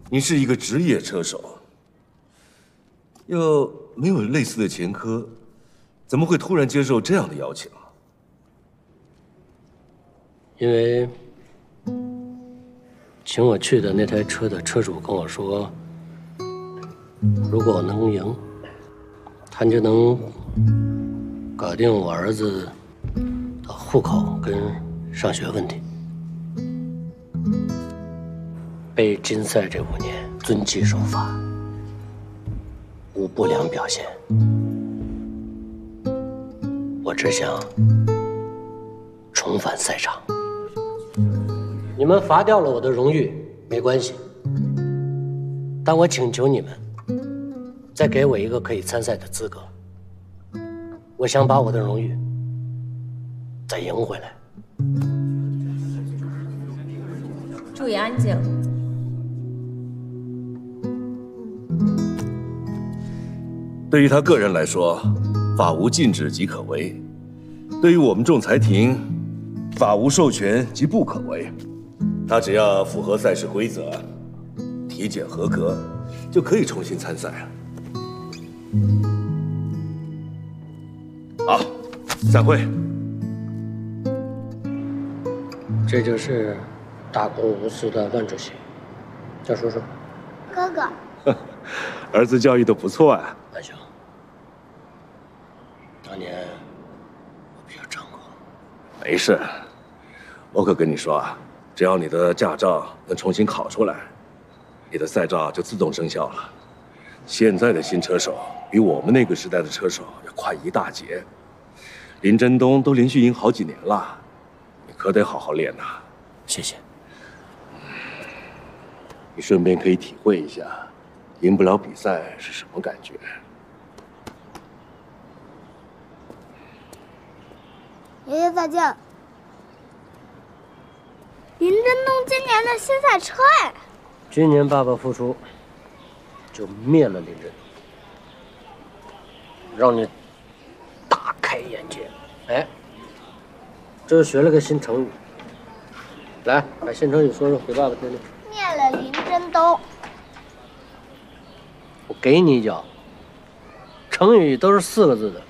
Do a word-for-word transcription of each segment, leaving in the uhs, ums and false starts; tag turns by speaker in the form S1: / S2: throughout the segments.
S1: 你是一个职业车手，又没有类似的前科，怎么会突然接受这样的邀请啊？
S2: 因为请我去的那台车的车主跟我说，如果我能赢，他就能搞定我儿子的户口跟上学问题。被禁赛这五年，遵纪守法，无不良表现。我只想重返赛场。你们罚掉了我的荣誉没关系，但我请求你们再给我一个可以参赛的资格。我想把我的荣誉再赢回来。
S3: 注意安静。
S1: 对于他个人来说，法无禁止即可为；对于我们仲裁庭，法无授权即不可为。他只要符合赛事规则，体检合格，就可以重新参赛。好，散会。
S2: 这就是大公无私的万主席，叫叔叔。
S4: 哥哥，
S1: 儿子教育的不错啊。
S2: 那行。当年我比较张狂。
S1: 没事，我可跟你说啊，只要你的驾照能重新考出来，你的赛照就自动生效了。现在的新车手比我们那个时代的车手要快一大截。林真东都连续赢好几年了，你可得好好练呐。
S2: 谢谢。
S1: 你顺便可以体会一下，赢不了比赛是什么感觉。
S4: 爷爷再见。林真东今年的新赛车哎。
S2: 今年爸爸复出，就灭了林真东，让你大开眼界。哎，这学了个新成语，来把新成语说说给爸爸听听。
S4: 灭了林真东。
S2: 我给你一脚。成语都是四个字的，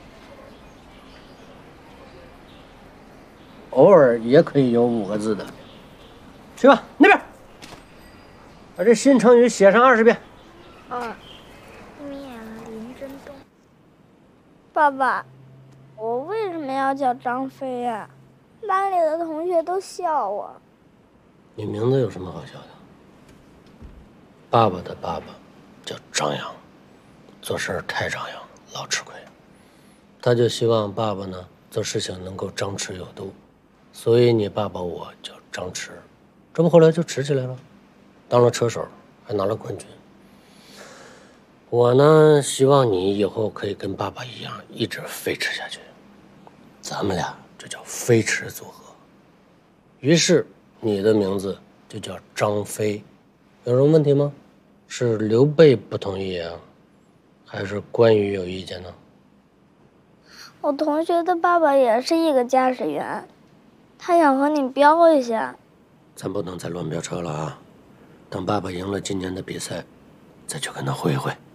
S2: 偶尔也可以有五个字的。去吧，那边把这新成语写上二十遍。
S4: 嗯，灭了林真东。爸爸，我为什么要叫张飞呀？班里的同学都笑我。
S2: 你名字有什么好笑的？爸爸的爸爸叫张扬，做事太张扬，老吃亏。他就希望爸爸呢做事情能够张弛有度，所以你爸爸我叫张弛，这不后来就吃起来了，当了车手，还拿了冠军。我呢希望你以后可以跟爸爸一样一直飞驰下去，咱们俩这叫飞驰组合。于是你的名字就叫张飞，有什么问题吗？是刘备不同意啊，还是关羽有意见呢？
S4: 我同学的爸爸也是一个驾驶员，他想和你飙一下。
S2: 咱不能再乱飙车了啊！等爸爸赢了今年的比赛，再去跟他会一会。